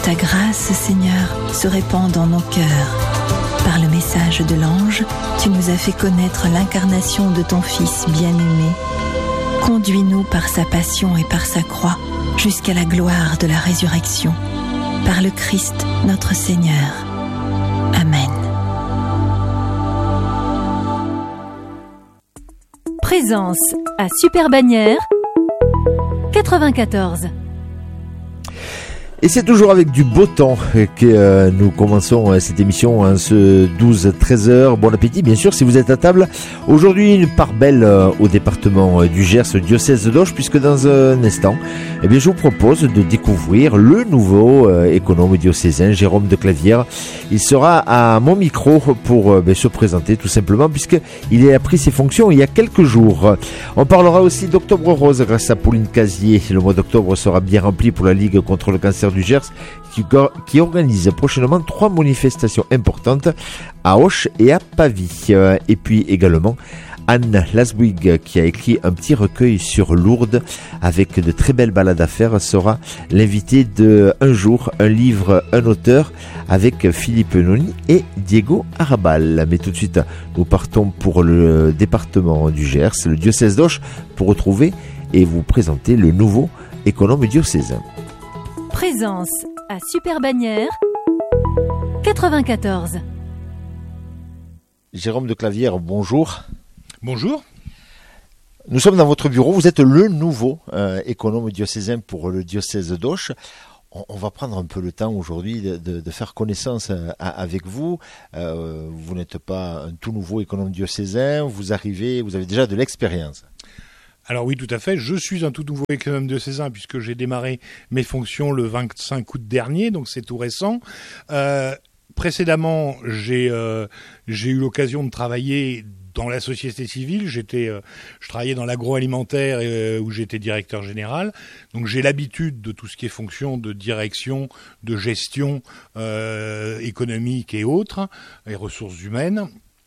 ta grâce, Seigneur, se répand dans nos cœurs. Par le message de l'ange, tu nous as fait connaître l'incarnation de ton Fils bien-aimé. Conduis-nous par sa passion et par sa croix jusqu'à la gloire de la résurrection. Par le Christ, notre Seigneur. Amen. Présence à Super Bagnères 94. Et c'est toujours avec du beau temps que nous commençons cette émission en ce 12-13h. Bon appétit, bien sûr, si vous êtes à table. Aujourd'hui, une part belle au département du Gers, diocèse d'Auch, puisque dans un instant, eh bien, je vous propose de découvrir le nouveau économe diocésain, Jérôme de Clavière. Il sera à mon micro pour se présenter tout simplement, puisqu'il a pris ses fonctions il y a quelques jours. On parlera aussi d'Octobre Rose grâce à Pauline Casier. Le mois d'octobre sera bien rempli pour la Ligue contre le cancer du Gers qui organise prochainement 3 manifestations importantes à Auch et à Pavie. Et puis également Anne Laswig, qui a écrit un petit recueil sur Lourdes avec de très belles balades à faire, sera l'invité de Un jour, un livre, un auteur avec Philippe Noni et Diego Arabal. Mais tout de suite, nous partons pour le département du Gers, le diocèse d'Auch, pour retrouver et vous présenter le nouveau économe diocésain. Présence à Super Bagnères 94. Jérôme de Clavière, bonjour. Bonjour. Nous sommes dans votre bureau. Vous êtes le nouveau économe diocésain pour le diocèse d'Auch. On va prendre un peu le temps aujourd'hui de faire connaissance avec vous. Vous n'êtes pas un tout nouveau économe diocésain. Vous avez déjà de l'expérience. Alors oui, tout à fait. Je suis un tout nouveau économe diocésain puisque j'ai démarré mes fonctions le 25 août dernier, donc c'est tout récent. Précédemment, j'ai eu l'occasion de travailler dans la société civile. Je travaillais dans l'agroalimentaire où j'étais directeur général. Donc j'ai l'habitude de tout ce qui est fonction de direction, de gestion économique et autres, et ressources humaines.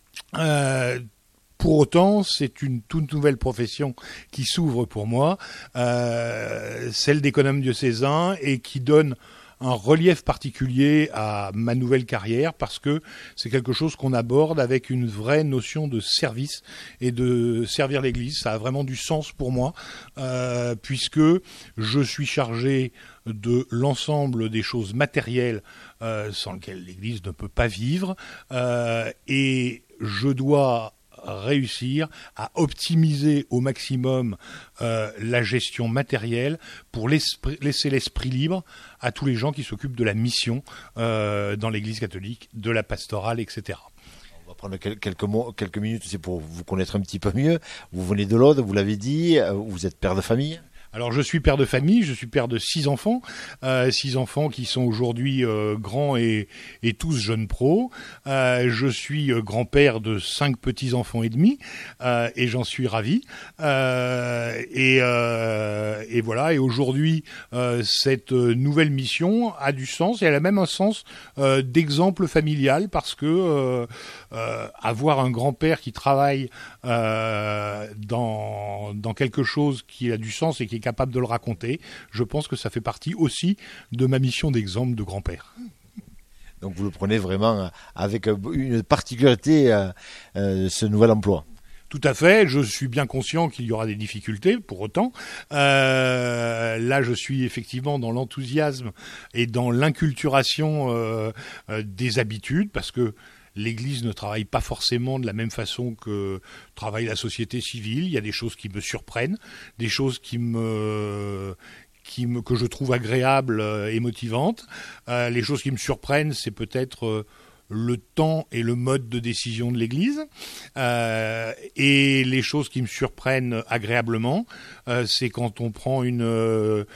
Pour autant, c'est une toute nouvelle profession qui s'ouvre pour moi, celle d'économe diocésain, et qui donne un relief particulier à ma nouvelle carrière, parce que c'est quelque chose qu'on aborde avec une vraie notion de service et de servir l'Église. Ça a vraiment du sens pour moi, puisque je suis chargé de l'ensemble des choses matérielles sans lesquelles l'Église ne peut pas vivre, et je dois réussir à optimiser au maximum la gestion matérielle pour laisser l'esprit libre à tous les gens qui s'occupent de la mission dans l'Église catholique, de la pastorale, etc. On va prendre quelques minutes, c'est pour vous connaître un petit peu mieux. Vous venez de l'Aude, vous l'avez dit, vous êtes père de famille. Alors je suis père de famille, je suis père de 6 enfants, 6 enfants qui sont aujourd'hui grands et tous jeunes pros. Je suis grand-père de 5 petits-enfants et demi, et j'en suis ravi. Et voilà, et aujourd'hui, cette nouvelle mission a du sens, et elle a même un sens d'exemple familial, parce que avoir un grand-père qui travaille dans quelque chose qui a du sens et qui est capable de le raconter, je pense que ça fait partie aussi de ma mission d'exemple de grand-père. Donc vous le prenez vraiment avec une particularité, ce nouvel emploi. Tout à fait, je suis bien conscient qu'il y aura des difficultés, pour autant. Là, je suis effectivement dans l'enthousiasme et dans l'inculturation des habitudes, parce que l'Église ne travaille pas forcément de la même façon que travaille la société civile. Il y a des choses qui me surprennent, des choses que je trouve agréables et motivantes. Les choses qui me surprennent, c'est peut-être le temps et le mode de décision de l'Église. Et les choses qui me surprennent agréablement, c'est quand on prend une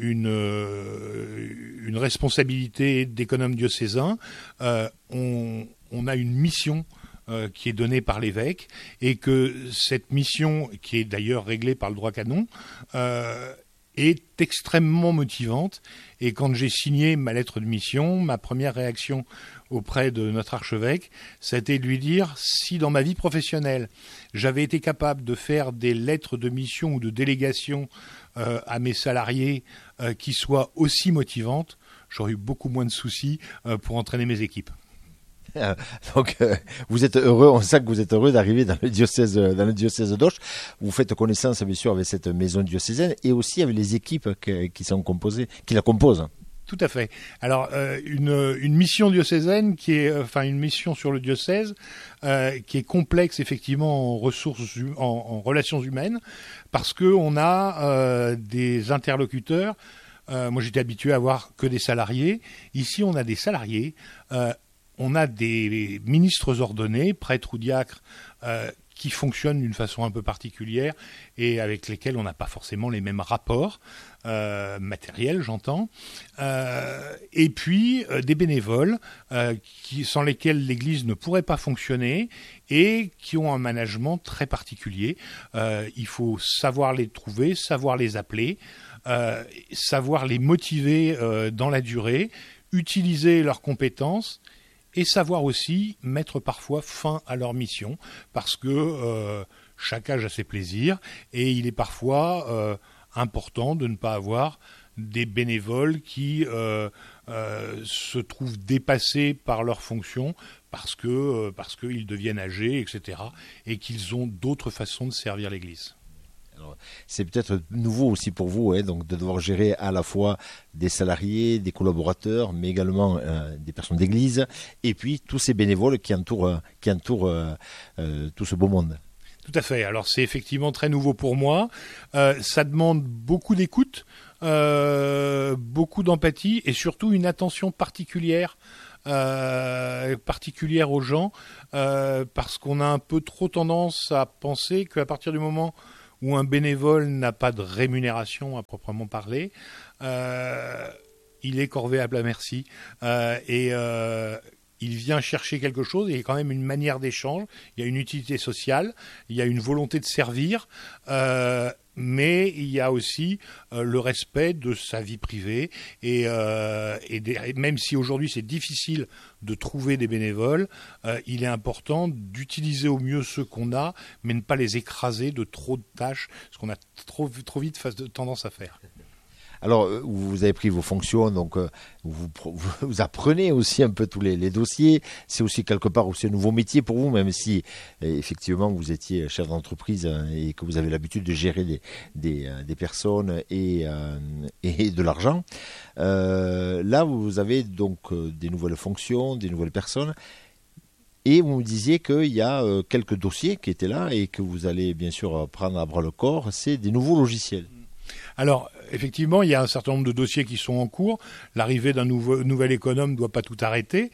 responsabilité d'économe diocésain, on a une mission qui est donnée par l'évêque, et que cette mission, qui est d'ailleurs réglée par le droit canon, est extrêmement motivante. Et quand j'ai signé ma lettre de mission, ma première réaction auprès de notre archevêque, ça a été de lui dire si dans ma vie professionnelle, j'avais été capable de faire des lettres de mission ou de délégation à mes salariés qui soient aussi motivantes, j'aurais eu beaucoup moins de soucis pour entraîner mes équipes. Donc, vous êtes heureux, on sent que vous êtes heureux d'arriver dans le diocèse d'Auch. Vous faites connaissance, bien sûr, avec cette maison diocésaine et aussi avec les équipes qui la composent. Tout à fait. Alors, une mission diocésaine une mission sur le diocèse, qui est complexe, effectivement, en ressources, en relations humaines, parce que on a des interlocuteurs. Moi, j'étais habitué à avoir que des salariés. Ici, on a des salariés. On a des ministres ordonnés, prêtres ou diacres, qui fonctionnent d'une façon un peu particulière et avec lesquels on n'a pas forcément les mêmes rapports matériels, j'entends. Et puis des bénévoles sans lesquels l'Église ne pourrait pas fonctionner et qui ont un management très particulier. Il faut savoir les trouver, savoir les appeler, savoir les motiver dans la durée, utiliser leurs compétences et savoir aussi mettre parfois fin à leur mission, parce que chaque âge a ses plaisirs, et il est parfois important de ne pas avoir des bénévoles qui se trouvent dépassés par leurs fonctions, parce qu'ils deviennent âgés, etc., et qu'ils ont d'autres façons de servir l'Église. Alors, c'est peut-être nouveau aussi pour vous, donc de devoir gérer à la fois des salariés, des collaborateurs, mais également des personnes d'église, et puis tous ces bénévoles qui entourent tout ce beau monde. Tout à fait. Alors c'est effectivement très nouveau pour moi. Ça demande beaucoup d'écoute, beaucoup d'empathie et surtout une attention particulière aux gens, parce qu'on a un peu trop tendance à penser qu'à partir du moment où un bénévole n'a pas de rémunération à proprement parler, il est corvéable à merci, et il vient chercher quelque chose, et il y a quand même une manière d'échange, il y a une utilité sociale, il y a une volonté de servir, mais il y a aussi le respect de sa vie privée, et même si aujourd'hui c'est difficile de trouver des bénévoles, il est important d'utiliser au mieux ceux qu'on a, mais ne pas les écraser de trop de tâches, ce qu'on a trop vite tendance à faire. Alors, vous avez pris vos fonctions, donc vous apprenez aussi un peu tous les dossiers. C'est aussi quelque part aussi un nouveau métier pour vous, même si effectivement vous étiez chef d'entreprise et que vous avez l'habitude de gérer des personnes et de l'argent. Là, vous avez donc des nouvelles fonctions, des nouvelles personnes. Et vous me disiez qu'il y a quelques dossiers qui étaient là et que vous allez bien sûr prendre à bras le corps. C'est des nouveaux logiciels. Alors, effectivement, il y a un certain nombre de dossiers qui sont en cours. L'arrivée d'un nouvel économe ne doit pas tout arrêter.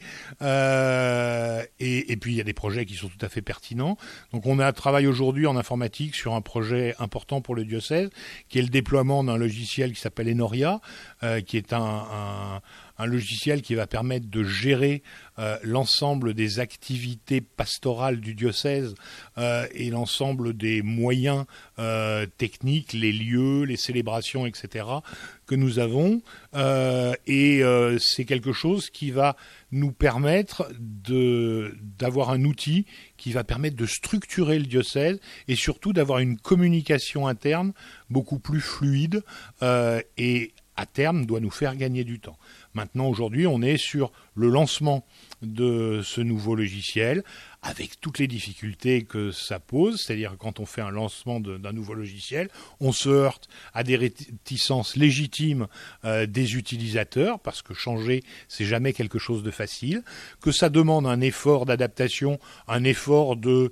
Et puis, il y a des projets qui sont tout à fait pertinents. Donc, on travaille aujourd'hui en informatique sur un projet important pour le diocèse, qui est le déploiement d'un logiciel qui s'appelle Enoria, qui est un logiciel qui va permettre de gérer l'ensemble des activités pastorales du diocèse et l'ensemble des moyens techniques, les lieux, les célébrations, etc. que nous avons. C'est quelque chose qui va nous permettre d'avoir un outil qui va permettre de structurer le diocèse et surtout d'avoir une communication interne beaucoup plus fluide et à terme doit nous faire gagner du temps. Maintenant, aujourd'hui, on est sur le lancement de ce nouveau logiciel avec toutes les difficultés que ça pose, c'est-à-dire quand on fait un lancement d'un nouveau logiciel, on se heurte à des réticences légitimes des utilisateurs, parce que changer, c'est jamais quelque chose de facile, que ça demande un effort d'adaptation, un effort de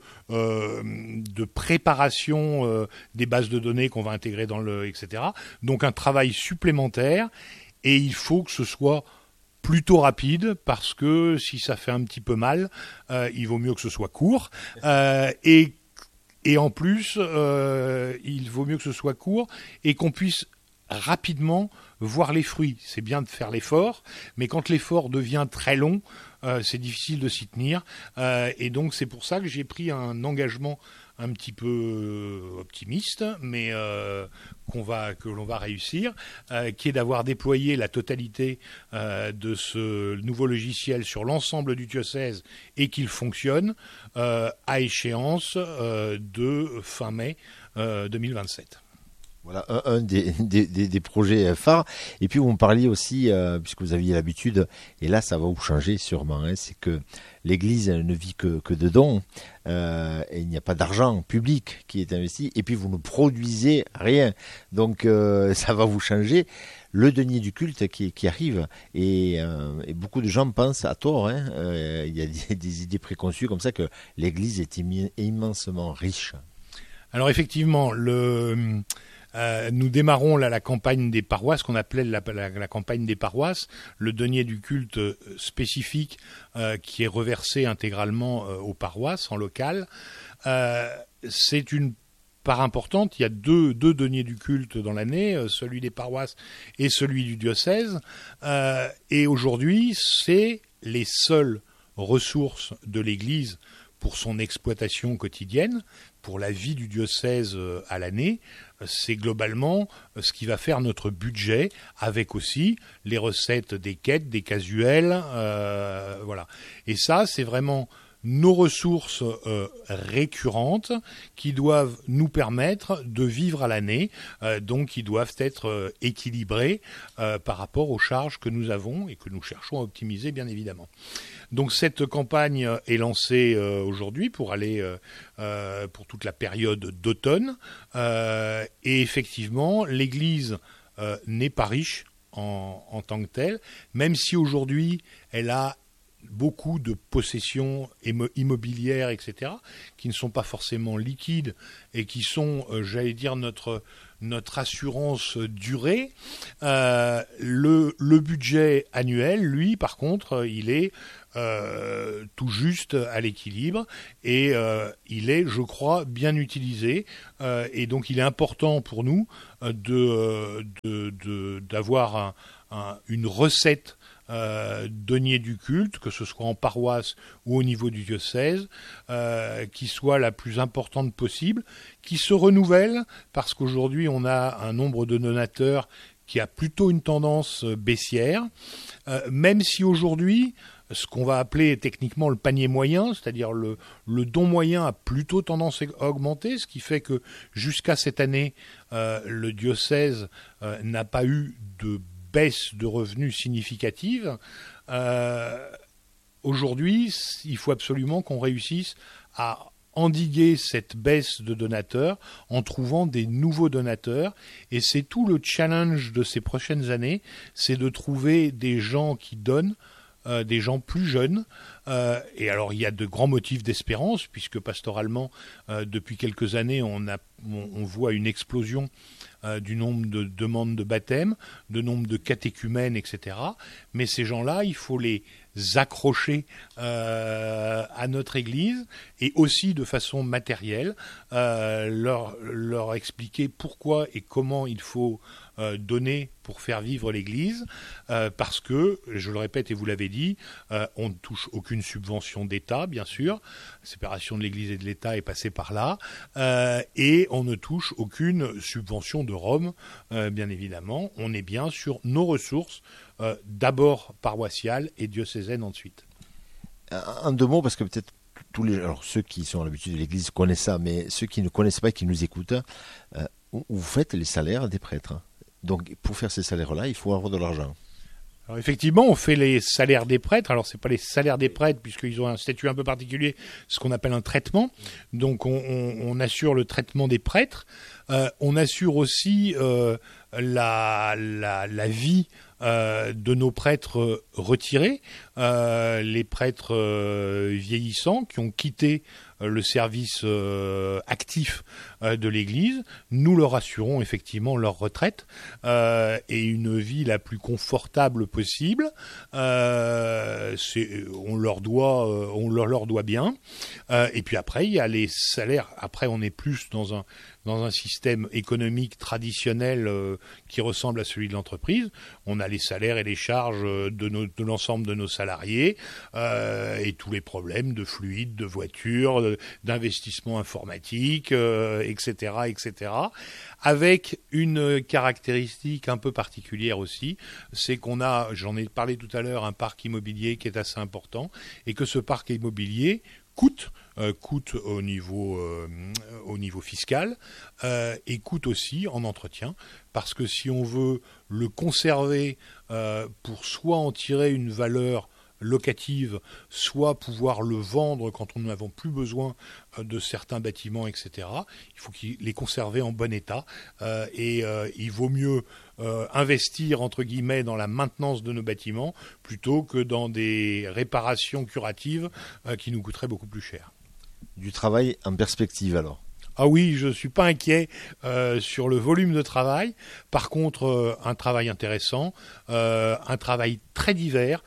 préparation des bases de données qu'on va intégrer etc. Donc un travail supplémentaire, et il faut que ce soit plutôt rapide, parce que si ça fait un petit peu mal, il vaut mieux que ce soit court. Et en plus, il vaut mieux que ce soit court et qu'on puisse rapidement voir les fruits. C'est bien de faire l'effort, mais quand l'effort devient très long, c'est difficile de s'y tenir. Et donc c'est pour ça que j'ai pris un engagement un petit peu optimiste, mais que l'on va réussir, qui est d'avoir déployé la totalité de ce nouveau logiciel sur l'ensemble du diocèse et qu'il fonctionne à échéance de fin mai 2027. Voilà un des projets phares. Et puis vous me parliez aussi, puisque vous aviez l'habitude, et là ça va vous changer sûrement, c'est que l'Église ne vit que de dons, et il n'y a pas d'argent public qui est investi, et puis vous ne produisez rien. Donc ça va vous changer. Le denier du culte qui arrive, et beaucoup de gens pensent à tort, il y a des idées préconçues comme ça que l'Église est immensement riche. Alors effectivement, nous démarrons là la campagne des paroisses, qu'on appelait la campagne des paroisses, le denier du culte spécifique qui est reversé intégralement aux paroisses en local. C'est une part importante. Il y a deux deniers du culte dans l'année, celui des paroisses et celui du diocèse. Et aujourd'hui, c'est les seules ressources de l'Église pour son exploitation quotidienne, pour la vie du diocèse à l'année. C'est globalement ce qui va faire notre budget, avec aussi les recettes des quêtes, des casuels, voilà. Et ça, c'est vraiment nos ressources récurrentes qui doivent nous permettre de vivre à l'année, donc qui doivent être équilibrées par rapport aux charges que nous avons et que nous cherchons à optimiser, bien évidemment. Donc cette campagne est lancée aujourd'hui pour aller pour toute la période d'automne, et effectivement l'Église n'est pas riche en tant que telle, même si aujourd'hui elle a beaucoup de possessions immobilières, etc., qui ne sont pas forcément liquides et qui sont, j'allais dire, notre assurance durée. Le budget annuel, lui, par contre, il est tout juste à l'équilibre et il est, je crois, bien utilisé. Et donc, il est important pour nous d'avoir une recette denier du culte, que ce soit en paroisse ou au niveau du diocèse, qui soit la plus importante possible, qui se renouvelle, parce qu'aujourd'hui on a un nombre de donateurs qui a plutôt une tendance baissière, même si aujourd'hui ce qu'on va appeler techniquement le panier moyen, c'est-à-dire le don moyen a plutôt tendance à augmenter, ce qui fait que jusqu'à cette année, le diocèse n'a pas eu de baisse de revenus significative. Aujourd'hui, il faut absolument qu'on réussisse à endiguer cette baisse de donateurs en trouvant des nouveaux donateurs. Et c'est tout le challenge de ces prochaines années, c'est de trouver des gens qui donnent, des gens plus jeunes. Et alors, il y a de grands motifs d'espérance, puisque pastoralement, depuis quelques années, on voit une explosion du nombre de demandes de baptême, de nombre de catéchumènes, etc. Mais ces gens-là, il faut les accrocher à notre Église et aussi de façon matérielle, leur expliquer pourquoi et comment il faut donner pour faire vivre l'Église, parce que, je le répète et vous l'avez dit, on ne touche aucune subvention d'État, bien sûr, la séparation de l'Église et de l'État est passée par là, et on ne touche aucune subvention de Rome, bien évidemment, on est bien sur nos ressources, d'abord paroissiales et diocésaines ensuite. En deux mots, parce que peut-être alors ceux qui sont à l'habitude de l'Église connaissent ça, mais ceux qui ne connaissent pas et qui nous écoutent, vous faites les salaires des prêtres. Donc pour faire ces salaires-là, il faut avoir de l'argent. Alors effectivement, on fait les salaires des prêtres. Alors c'est pas les salaires des prêtres puisqu'ils ont un statut un peu particulier, ce qu'on appelle un traitement. Donc on assure le traitement des prêtres. On assure aussi la vie de nos prêtres retirés, les prêtres vieillissants qui ont quitté le service actif de l'Église. Nous leur assurons effectivement leur retraite et une vie la plus confortable possible. On leur doit bien. Et puis après, il y a les salaires. Après, on est plus dans dans un système économique traditionnel qui ressemble à celui de l'entreprise. On a les salaires et les charges de l'ensemble de nos salariés et tous les problèmes de fluide, de voitures, d'investissement informatique, etc., etc. Avec une caractéristique un peu particulière aussi, c'est qu'on a, j'en ai parlé tout à l'heure, un parc immobilier qui est assez important et que ce parc immobilier coûte au niveau fiscal et coûte aussi en entretien, parce que si on veut le conserver pour soit en tirer une valeur locative, soit pouvoir le vendre quand on n'avons plus besoin de certains bâtiments, etc. Il faut les conserver en bon état et il vaut mieux investir entre guillemets dans la maintenance de nos bâtiments plutôt que dans des réparations curatives qui nous coûteraient beaucoup plus cher. Du travail en perspective alors. Ah oui, je ne suis pas inquiet sur le volume de travail. Par contre, un travail intéressant, un travail très divers.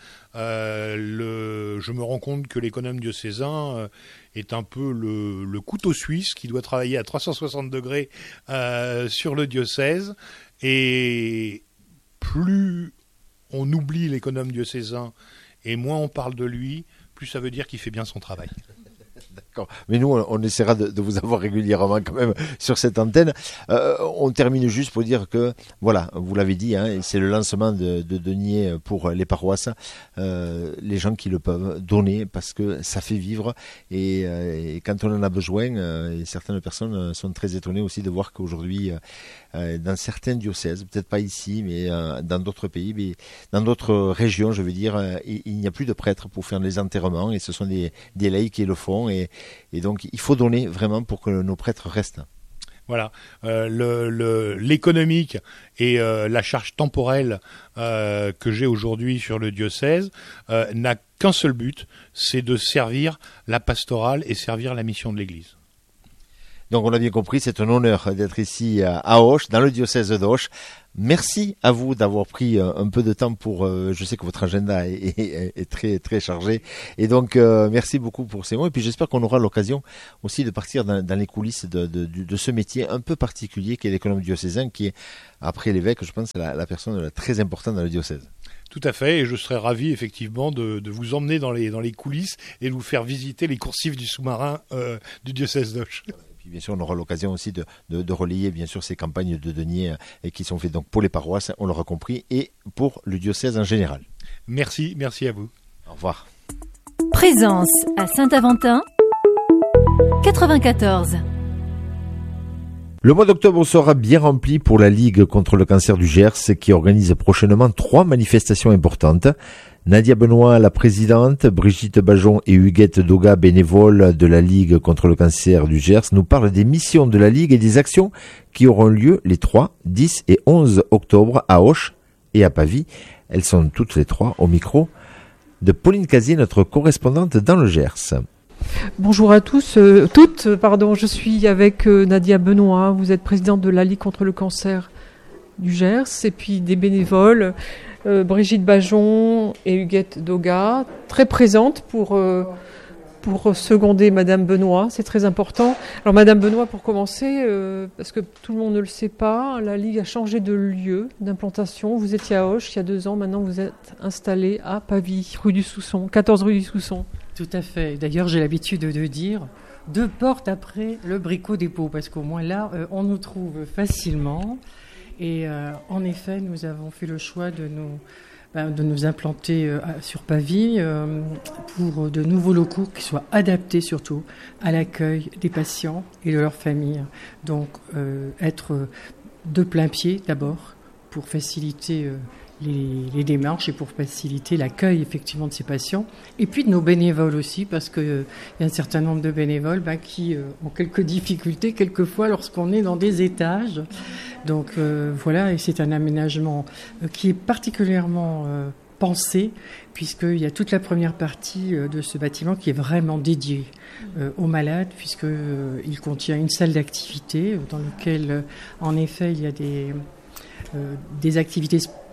Je me rends compte que l'économe diocésain est un peu le couteau suisse qui doit travailler à 360 degrés sur le diocèse. Et plus on oublie l'économe diocésain et moins on parle de lui, plus ça veut dire qu'il fait bien son travail. D'accord. Mais nous, on essaiera de vous avoir régulièrement quand même sur cette antenne. On termine juste pour dire que, voilà, vous l'avez dit, hein, c'est le lancement de deniers pour les paroisses. Les gens qui le peuvent donner parce que ça fait vivre et quand on en a besoin, et certaines personnes sont très étonnées aussi de voir qu'aujourd'hui, dans certains diocèses, peut-être pas ici, mais dans d'autres pays, mais dans d'autres régions, je veux dire, il n'y a plus de prêtres pour faire les enterrements et ce sont des laïcs qui le font et donc il faut donner vraiment pour que nos prêtres restent. Voilà, l'économique et la charge temporelle que j'ai aujourd'hui sur le diocèse n'a qu'un seul but, c'est de servir la pastorale et servir la mission de l'Église. Donc on a bien compris, c'est un honneur d'être ici à Auch, dans le diocèse d'Auch. Merci à vous d'avoir pris un peu de temps pour... je sais que votre agenda est très très chargé. Et donc merci beaucoup pour ces mots. Et puis j'espère qu'on aura l'occasion aussi de partir dans les coulisses de ce métier un peu particulier qu'est l'économe diocésain, qui est, après l'évêque, je pense, la personne très importante dans le diocèse. Tout à fait, et je serais ravi effectivement de vous emmener dans les coulisses et de vous faire visiter les coursives du sous-marin du diocèse d'Auch. Puis bien sûr, on aura l'occasion aussi de relayer bien sûr ces campagnes de deniers qui sont faites donc pour les paroisses, on l'aura compris, et pour le diocèse en général. Merci à vous. Au revoir. Présence à Saint-Aventin, 94. Le mois d'octobre sera bien rempli pour la Ligue contre le cancer du Gers qui organise prochainement 3 manifestations importantes. Nadia Benoît, la présidente, Brigitte Bajon et Huguette Doga, bénévoles de la Ligue contre le cancer du Gers, nous parlent des missions de la Ligue et des actions qui auront lieu les 3, 10 et 11 octobre à Auch et à Pavie. Elles sont toutes les 3 au micro de Pauline Casier, notre correspondante dans le Gers. Bonjour à tous, toutes, je suis avec Nadia Benoît, vous êtes présidente de la Ligue contre le cancer du Gers, et puis des bénévoles, Brigitte Bajon et Huguette Doga, très présentes pour seconder Madame Benoît, c'est très important. Alors Madame Benoît, pour commencer, parce que tout le monde ne le sait pas, la Ligue a changé de lieu d'implantation. Vous étiez à Auch il y a 2 ans, maintenant vous êtes installée à Pavie, rue du Sousson, 14 rue du Sousson. Tout à fait. D'ailleurs, j'ai l'habitude de dire 2 portes après le Bricot Dépôt, parce qu'au moins là, on nous trouve facilement. Et en effet, nous avons fait le choix de nous implanter sur Pavie pour de nouveaux locaux qui soient adaptés surtout à l'accueil des patients et de leurs familles. Donc, être de plein pied d'abord pour faciliter les démarches et pour faciliter l'accueil effectivement de ces patients, et puis de nos bénévoles aussi, parce qu'il y a un certain nombre de bénévoles qui ont quelques difficultés quelquefois lorsqu'on est dans des étages. Donc voilà, et c'est un aménagement qui est particulièrement pensé, puisqu'il y a toute la première partie de ce bâtiment qui est vraiment dédiée aux malades, puisqu'il contient une salle d'activité dans laquelle en effet il y a des activités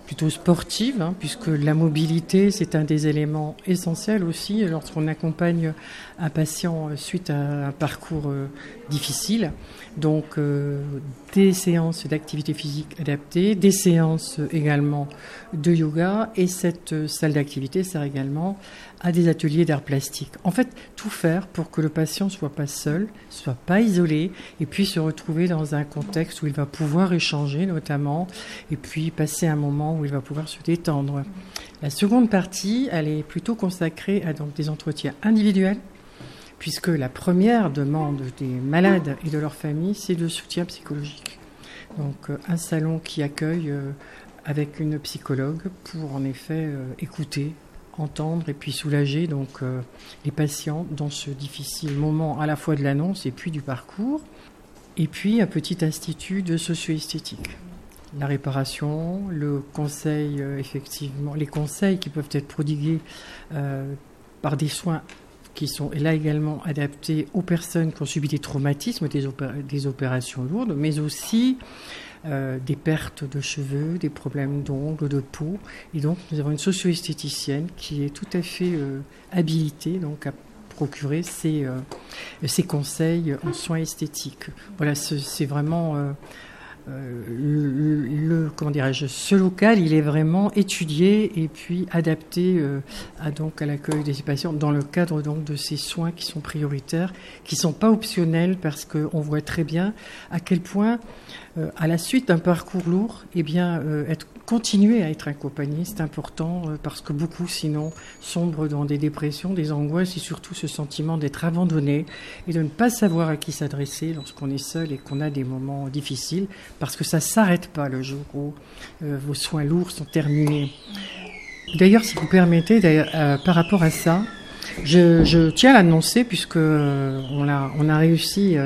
plutôt sportive, puisque la mobilité, c'est un des éléments essentiels aussi lorsqu'on accompagne un patient suite à un parcours difficile. Donc, des séances d'activité physique adaptée, des séances également de yoga, et cette salle d'activité sert également à des ateliers d'art plastique. En fait, tout faire pour que le patient ne soit pas seul, soit pas isolé, et puis se retrouver dans un contexte où il va pouvoir échanger notamment, et puis passer un moment où il va pouvoir se détendre. La seconde partie, elle est plutôt consacrée à donc des entretiens individuels, puisque la première demande des malades et de leur famille, c'est le soutien psychologique. Donc un salon qui accueille avec une psychologue pour en effet écouter, entendre et puis soulager donc les patients dans ce difficile moment à la fois de l'annonce et puis du parcours. Et puis un petit institut de socio-esthétique. La réparation, le conseil, effectivement, les conseils qui peuvent être prodigués par des soins qui sont là également adaptés aux personnes qui ont subi des traumatismes, des opérations lourdes, mais aussi des pertes de cheveux, des problèmes d'ongles, de peau. Et donc, nous avons une socio-esthéticienne qui est tout à fait habilitée donc, à procurer ces conseils en soins esthétiques. Voilà, c'est vraiment... ce local, il est vraiment étudié et puis adapté à l'accueil des patients dans le cadre donc de ces soins qui sont prioritaires, qui sont pas optionnels parce qu'on voit très bien à quel point à la suite d'un parcours lourd, continuer à être accompagné, c'est important parce que beaucoup sinon sombrent dans des dépressions, des angoisses et surtout ce sentiment d'être abandonné et de ne pas savoir à qui s'adresser lorsqu'on est seul et qu'on a des moments difficiles parce que ça s'arrête pas le jour où vos soins lourds sont terminés. D'ailleurs, si vous permettez, par rapport à ça, je tiens à l'annoncer puisque on a réussi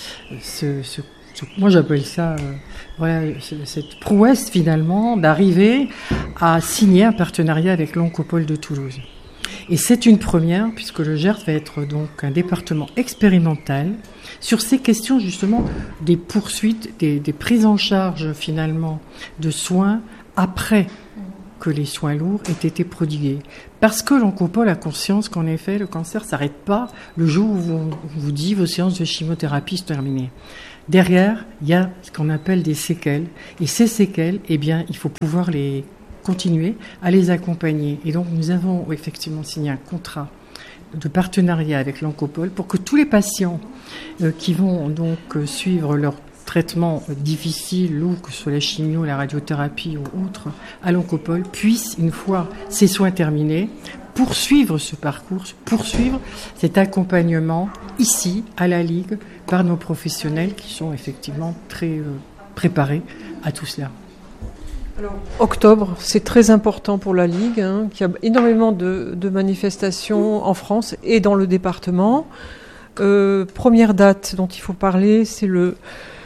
moi j'appelle ça cette prouesse finalement d'arriver à signer un partenariat avec l'Oncopole de Toulouse. Et c'est une première puisque le Gers va être donc un département expérimental sur ces questions justement des poursuites, des prises en charge finalement de soins après que les soins lourds aient été prodigués. Parce que l'Oncopole a conscience qu'en effet le cancer ne s'arrête pas le jour où on vous dit vos séances de chimiothérapie sont terminées. Derrière, il y a ce qu'on appelle des séquelles. Et ces séquelles, il faut pouvoir les continuer à les accompagner. Et donc, nous avons effectivement signé un contrat de partenariat avec l'Oncopole pour que tous les patients qui vont donc suivre leur traitement difficile, lourd, que ce soit la chimio, la radiothérapie ou autre, à l'Oncopole, puissent, une fois ces soins terminés, poursuivre ce parcours, poursuivre cet accompagnement ici, à la Ligue, par nos professionnels qui sont effectivement très préparés à tout cela. Alors, octobre, c'est très important pour la Ligue, qui a énormément de manifestations en France et dans le département. Première date dont il faut parler, c'est le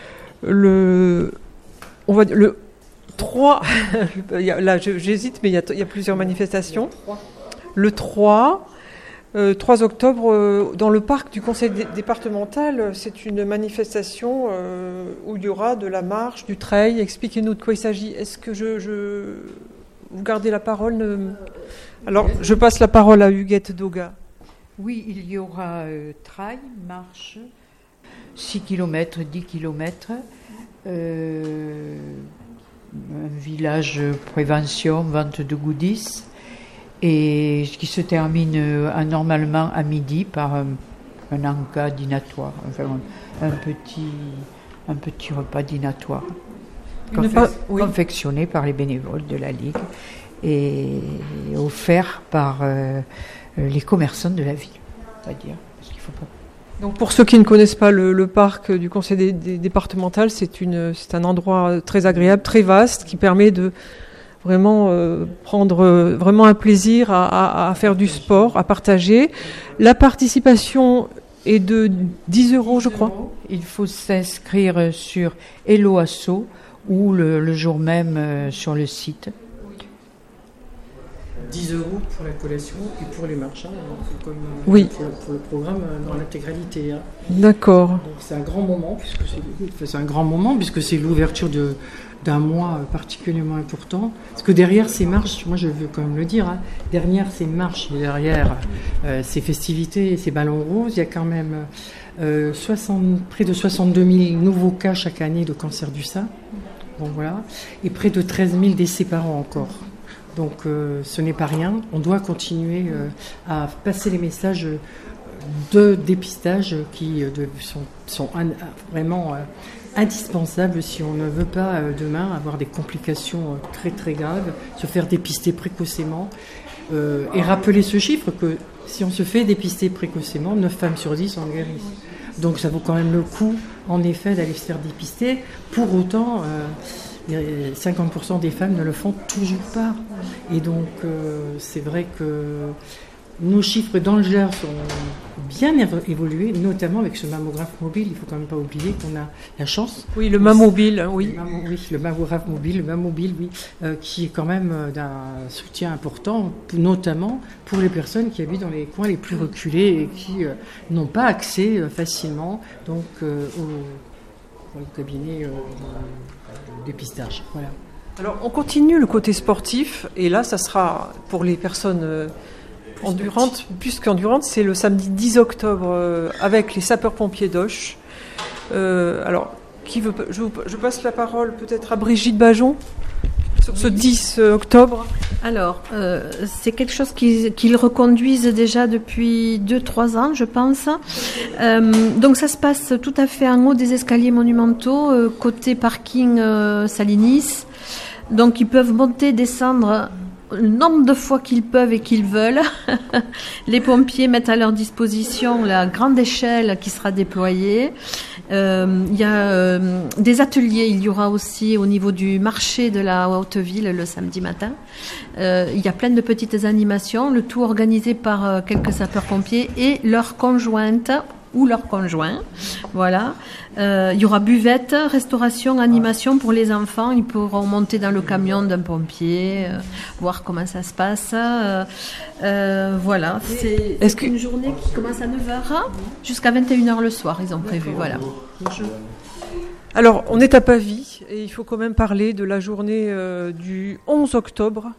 3, là j'hésite, mais il y a plusieurs manifestations. Le 3 octobre, dans le parc du conseil départemental, c'est une manifestation où il y aura de la marche, du trail. Expliquez-nous de quoi il s'agit. Est-ce que vous gardez la parole Alors, je passe la parole à Huguette Doga. Oui, il y aura trail, marche, 6 km, 10 km, un village prévention, vente de goodies, et qui se termine normalement à midi par un encas dînatoire, enfin un petit repas dînatoire confectionné par les bénévoles de la Ligue et offert par les commerçants de la ville, on va dire, parce qu'il faut pas. Donc pour ceux qui ne connaissent pas le parc du conseil départemental, c'est un endroit très agréable, très vaste, qui permet de vraiment prendre vraiment un plaisir à faire du sport, à partager. La participation est de 10 €, je crois. Il faut s'inscrire sur Hello Asso ou le jour même sur le site. 10 € pour la collation et pour les marches, comme Oui. pour le programme dans l'intégralité. D'accord. Donc c'est un grand moment puisque c'est l'ouverture d'un mois particulièrement important. Parce que derrière ces marches, moi je veux quand même le dire, derrière ces marches, derrière ces festivités et ces ballons roses, il y a quand même près de 62 000 nouveaux cas chaque année de cancer du sein. Donc voilà, et près de 13 000 décès par an encore. Donc ce n'est pas rien. On doit continuer à passer les messages de dépistage qui sont vraiment indispensables si on ne veut pas demain avoir des complications très très graves, se faire dépister précocement et rappeler ce chiffre que si on se fait dépister précocement, 9 femmes sur 10 en guérissent. Donc ça vaut quand même le coup, en effet, d'aller se faire dépister. Pour autant, 50% des femmes ne le font toujours pas. Et donc, c'est vrai que nos chiffres dans le Gers ont bien évolué, notamment avec ce mammographe mobile. Il ne faut quand même pas oublier qu'on a la chance. Oui, le mammobile, oui. Le mammographe mobile, qui est quand même d'un soutien important, notamment pour les personnes qui habitent dans les coins les plus reculés et qui n'ont pas accès facilement donc, au cabinet de dépistage. Voilà. Alors, on continue le côté sportif, et là, ça sera pour les personnes endurantes, plus qu'endurantes, c'est le samedi 10 octobre avec les sapeurs-pompiers d'Auch. Alors, qui veut, je passe la parole peut-être à Brigitte Bajon sur ce 10 octobre. Alors, c'est quelque chose qu'ils reconduisent déjà depuis 2-3 ans, je pense. Donc ça se passe tout à fait en haut des escaliers monumentaux, côté parking Salinis. Donc ils peuvent monter, descendre le nombre de fois qu'ils peuvent et qu'ils veulent. Les pompiers mettent à leur disposition la grande échelle qui sera déployée. Il y a des ateliers, il y aura aussi au niveau du marché de la Haute-Ville le samedi matin. Il y a plein de petites animations, le tout organisé par quelques sapeurs-pompiers et leurs conjointes ou leurs conjoints. Voilà. Il y aura buvette, restauration, animation pour les enfants. Ils pourront monter dans le camion d'un pompier, voir comment ça se passe. Voilà. C'est une journée qui commence à 9h jusqu'à 21h le soir, ils ont prévu. Voilà. Alors, on est à Pavie et il faut quand même parler de la journée du 11 octobre.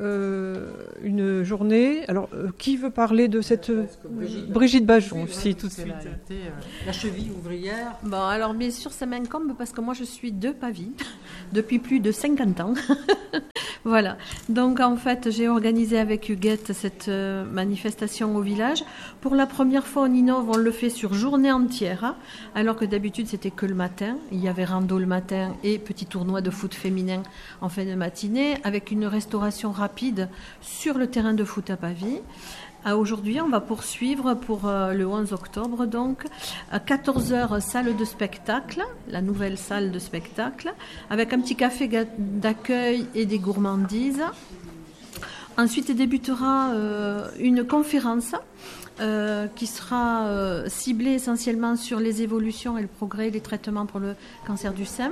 Une journée. Alors, qui veut parler de cette Brigitte Bajon aussi tout de suite. La cheville ouvrière. Bon, alors bien sûr, ça m'incombe parce que moi je suis de Pavie depuis plus de 50 ans. Voilà. Donc en fait, j'ai organisé avec Huguette cette manifestation au village. Pour la première fois, on innove, on le fait sur journée entière, alors que d'habitude c'était que le matin. Il y avait rando le matin et petit tournoi de foot féminin en fin de matinée, avec une restauration rapide sur le terrain de foot à Pavie. Aujourd'hui, on va poursuivre pour le 11 octobre, donc à 14h, salle de spectacle, la nouvelle salle de spectacle, avec un petit café d'accueil et des gourmandises. Ensuite débutera une conférence qui sera ciblée essentiellement sur les évolutions et le progrès des traitements pour le cancer du sein.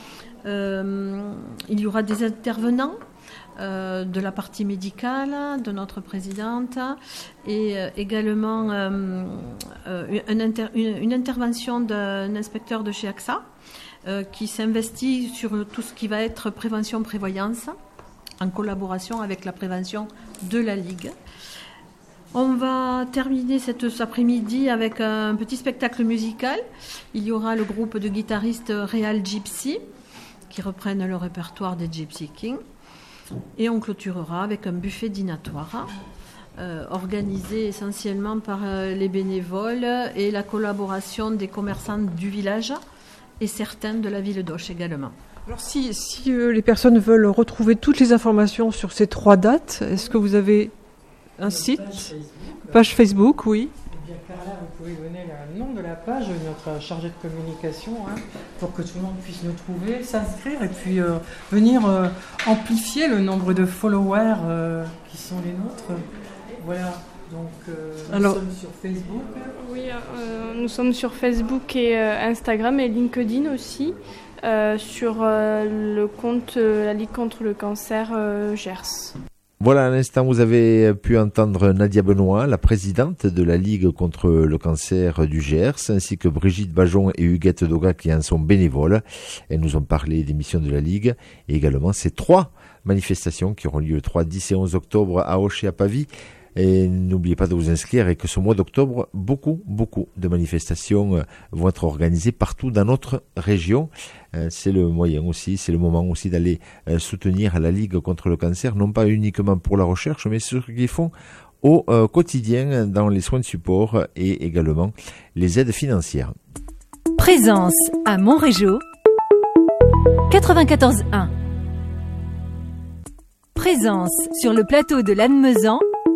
Il y aura des intervenants de la partie médicale, de notre présidente, et également une intervention d'un inspecteur de chez AXA qui s'investit sur tout ce qui va être prévention-prévoyance en collaboration avec la prévention de la Ligue. On va terminer cet après-midi avec un petit spectacle musical. Il y aura le groupe de guitaristes Real Gypsy qui reprennent le répertoire des Gypsy Kings. Et on clôturera avec un buffet dînatoire organisé essentiellement par les bénévoles et la collaboration des commerçants du village et certains de la ville d'Auch également. Alors si les personnes veulent retrouver toutes les informations sur ces 3 dates, est-ce que vous avez un site ? Page Facebook, oui. Eh bien, Carla, vous pouvez donner le nom de la page, notre chargée de communication, pour que tout le monde puisse nous trouver, s'inscrire et puis venir amplifier le nombre de followers qui sont les nôtres. Voilà, donc nous sommes sur Facebook. Oui, nous sommes sur Facebook et Instagram et LinkedIn aussi, sur le compte La Ligue contre le cancer Gers. Voilà, à l'instant, vous avez pu entendre Nadia Benoît, la présidente de la Ligue contre le cancer du Gers, ainsi que Brigitte Bajon et Huguette Doga qui en sont bénévoles. Elles nous ont parlé des missions de la Ligue et également ces 3 manifestations qui auront lieu le 3, 10 et 11 octobre à Auch et à Pavie. Et n'oubliez pas de vous inscrire et que ce mois d'octobre, beaucoup de manifestations vont être organisées partout dans notre région. C'est le moyen aussi, c'est le moment aussi d'aller soutenir la Ligue contre le cancer, non pas uniquement pour la recherche, mais ce qu'ils font au quotidien dans les soins de support et également les aides financières. Présence à Montrégeau 94.1. Présence sur le plateau de Lannemezan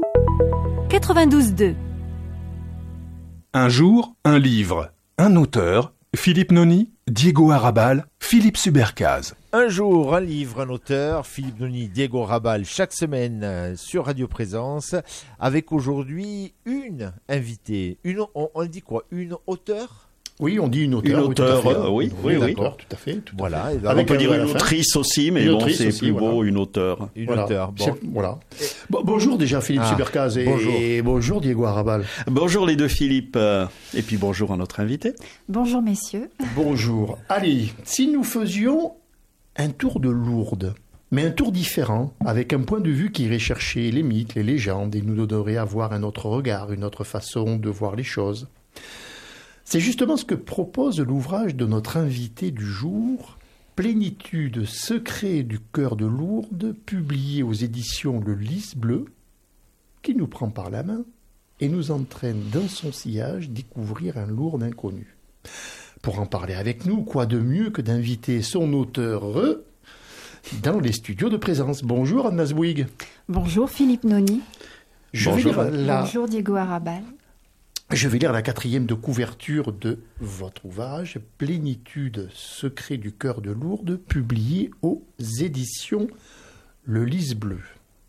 92.2. Un jour, un livre, un auteur, Philippe Noni, Diego Arrabal, Philippe Subercaz. Un jour, un livre, un auteur, Philippe Noni, Diego Arrabal, chaque semaine sur Radio Présence, avec aujourd'hui une invitée. On dit quoi? Une auteure? Oui, on dit une auteure. Une auteure, oui, d'accord, tout à fait. Voilà. On peut dire une autrice aussi, mais bon, c'est plus beau, une auteure. Une auteure, bon. Voilà. Bonjour déjà Philippe Subercaz et bonjour Diego Arrabal. Bonjour les deux Philippe, et puis bonjour à notre invité. Bonjour messieurs. Bonjour. Allez, si nous faisions un tour de Lourdes, mais un tour différent, avec un point de vue qui irait chercher les mythes, les légendes, et nous donnerait à voir un autre regard, une autre façon de voir les choses. C'est justement ce que propose l'ouvrage de notre invité du jour, Plénitude, secret du cœur de Lourdes, publié aux éditions Le Lys Bleu, qui nous prend par la main et nous entraîne dans son sillage découvrir un Lourdes inconnu. Pour en parler avec nous, quoi de mieux que d'inviter son auteur dans les studios de Présence. Bonjour Anna Zwig. Bonjour Philippe Noni. Bonjour Diego Arrabal. Je vais lire la 4e de couverture de votre ouvrage, Plénitude, secret du cœur de Lourdes, publié aux éditions Le Lys Bleu.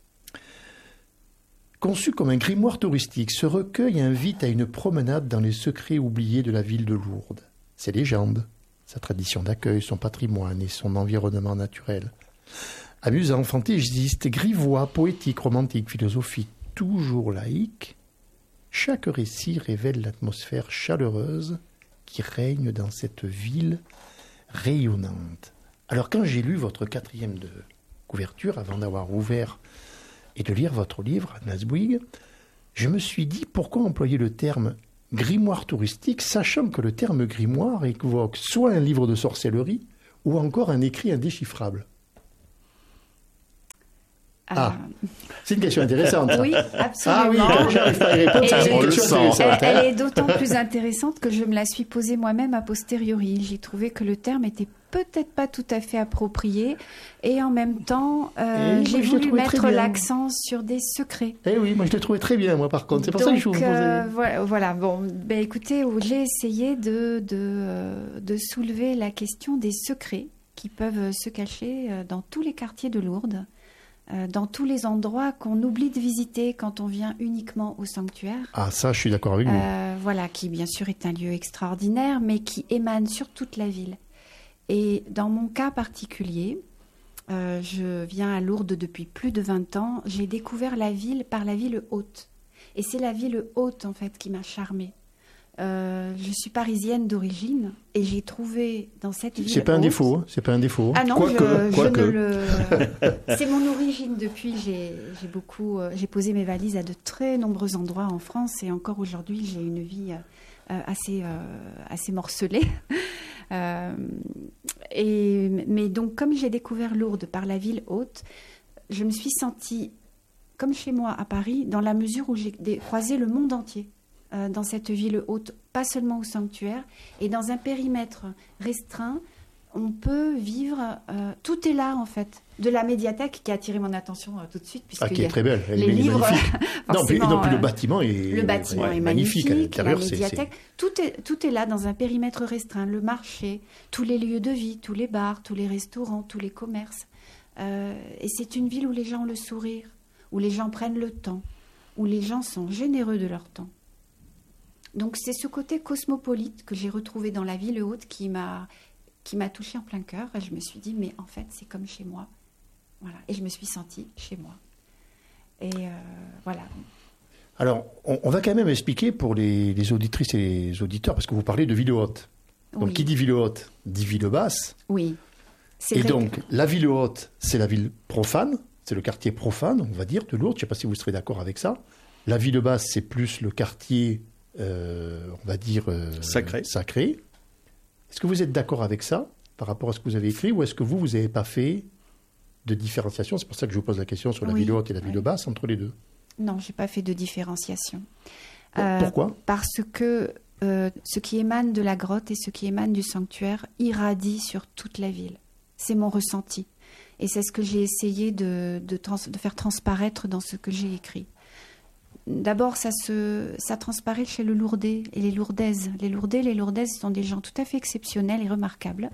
Conçu comme un grimoire touristique, ce recueil invite à une promenade dans les secrets oubliés de la ville de Lourdes. Ses légendes, sa tradition d'accueil, son patrimoine et son environnement naturel. Amusant, fantaisiste, grivois, poétique, romantique, philosophique, toujours laïque, chaque récit révèle l'atmosphère chaleureuse qui règne dans cette ville rayonnante. Alors quand j'ai lu votre 4e de couverture, avant d'avoir ouvert et de lire votre livre, Anna Zwig, je me suis dit pourquoi employer le terme grimoire touristique, sachant que le terme grimoire évoque soit un livre de sorcellerie ou encore un écrit indéchiffrable. C'est une question intéressante. Oui, absolument. Oui, quand j'arrive pas à y répondre, c'est une question intéressante. Elle est d'autant plus intéressante que je me la suis posée moi-même a posteriori. J'ai trouvé que le terme était peut-être pas tout à fait approprié et en même temps, j'ai voulu mettre l'accent sur des secrets. Oui, moi je l'ai trouvé très bien, moi par contre. C'est pour ça que je vous posais. Voilà, bon, écoutez, j'ai essayé de soulever la question des secrets qui peuvent se cacher dans tous les quartiers de Lourdes. Dans tous les endroits qu'on oublie de visiter quand on vient uniquement au sanctuaire. Ah, ça, je suis d'accord avec vous. Voilà, qui bien sûr est un lieu extraordinaire, mais qui émane sur toute la ville. Et dans mon cas particulier, je viens à Lourdes depuis plus de 20 ans, j'ai découvert la ville par la ville haute. Et c'est la ville haute, en fait, qui m'a charmée. Je suis parisienne d'origine et j'ai trouvé dans cette ville. C'est pas un défaut, c'est pas un défaut. Ah non, c'est mon origine. Depuis, j'ai posé mes valises à de très nombreux endroits en France et encore aujourd'hui, j'ai une vie assez morcelée. Mais donc, comme j'ai découvert Lourdes par la ville haute, je me suis sentie comme chez moi à Paris, dans la mesure où j'ai croisé le monde entier. Dans cette ville haute, pas seulement au sanctuaire, et dans un périmètre restreint, on peut vivre, tout est là en fait, de la médiathèque qui a attiré mon attention tout de suite. Qui est très belle, elle est magnifique. Non, puis le bâtiment est magnifique à l'intérieur. La médiathèque, tout est là dans un périmètre restreint, le marché, tous les lieux de vie, tous les bars, tous les restaurants, tous les commerces. Et c'est une ville où les gens ont le sourire, où les gens prennent le temps, où les gens sont généreux de leur temps. Donc c'est ce côté cosmopolite que j'ai retrouvé dans la ville haute qui m'a touchée en plein cœur. Et je me suis dit, mais en fait, c'est comme chez moi. Voilà. Et je me suis sentie chez moi. Et voilà. Alors, on va quand même expliquer pour les auditrices et les auditeurs, parce que vous parlez de ville haute. Donc, qui dit ville haute dit ville basse. Oui. Et donc, la ville haute, c'est la ville profane, c'est le quartier profane, on va dire, de Lourdes. Je ne sais pas si vous serez d'accord avec ça. La ville basse, c'est plus le quartier, on va dire, sacré. Est-ce que vous êtes d'accord avec ça, par rapport à ce que vous avez écrit, ou est-ce que vous n'avez pas fait de différenciation? C'est pour ça que je vous pose la question sur la ville haute et la ville basse, entre les deux. Non, je n'ai pas fait de différenciation. Pourquoi? Parce que ce qui émane de la grotte et ce qui émane du sanctuaire irradie sur toute la ville. C'est mon ressenti. Et c'est ce que j'ai essayé de faire transparaître dans ce que j'ai écrit. D'abord, ça transparaît chez le Lourdais et les Lourdaises. Les Lourdais et les Lourdaises sont des gens tout à fait exceptionnels et remarquables.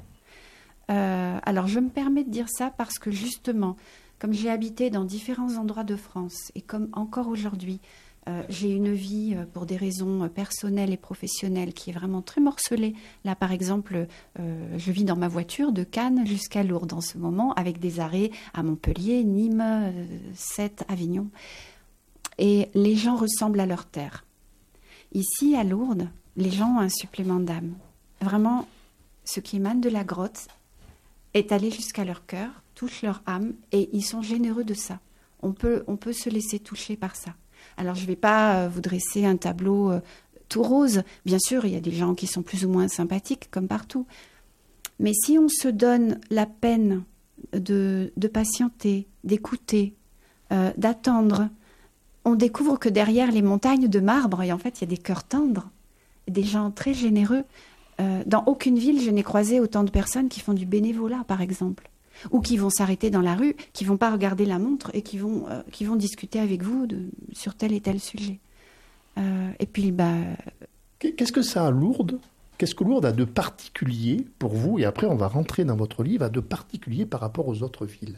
Alors, je me permets de dire ça parce que justement, comme j'ai habité dans différents endroits de France et comme encore aujourd'hui, j'ai une vie pour des raisons personnelles et professionnelles qui est vraiment très morcelée. Là, par exemple, je vis dans ma voiture de Cannes jusqu'à Lourdes en ce moment, avec des arrêts à Montpellier, Nîmes, Sète, Avignon. Et les gens ressemblent à leur terre. Ici, à Lourdes, les gens ont un supplément d'âme. Vraiment, ce qui émane de la grotte est allé jusqu'à leur cœur, touche leur âme, et ils sont généreux de ça. On peut se laisser toucher par ça. Alors, je ne vais pas vous dresser un tableau tout rose. Bien sûr, il y a des gens qui sont plus ou moins sympathiques, comme partout. Mais si on se donne la peine de patienter, d'écouter, d'attendre, on découvre que derrière les montagnes de marbre, et en fait, il y a des cœurs tendres, des gens très généreux. Dans aucune ville, je n'ai croisé autant de personnes qui font du bénévolat, par exemple, ou qui vont s'arrêter dans la rue, qui vont pas regarder la montre et qui vont discuter avec vous sur tel et tel sujet. Et puis, qu'est-ce que ça a Lourdes? Qu'est-ce que Lourdes a de particulier pour vous? Et après, on va rentrer dans votre livre, a de particulier par rapport aux autres villes.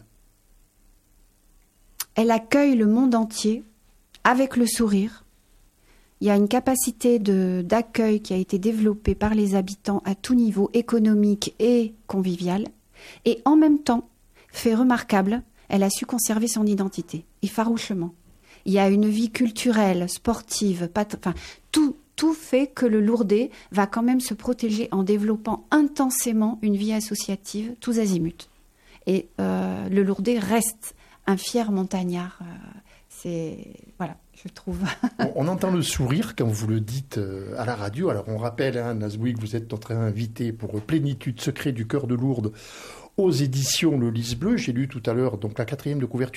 Elle accueille le monde entier avec le sourire. Il y a une capacité d'accueil qui a été développée par les habitants à tout niveau, économique et convivial. Et en même temps, fait remarquable, elle a su conserver son identité, et farouchement. Il y a une vie culturelle, sportive, tout fait que le Lourdais va quand même se protéger en développant intensément une vie associative, tous azimuts. Et le Lourdais reste un fier montagnard. Voilà, je trouve. On entend le sourire quand vous le dites à la radio. Alors, on rappelle, Nazwi, que vous êtes notre invité pour Plénitude, secret du cœur de Lourdes aux éditions Le Lys Bleu. J'ai lu tout à l'heure donc la 4e de couverture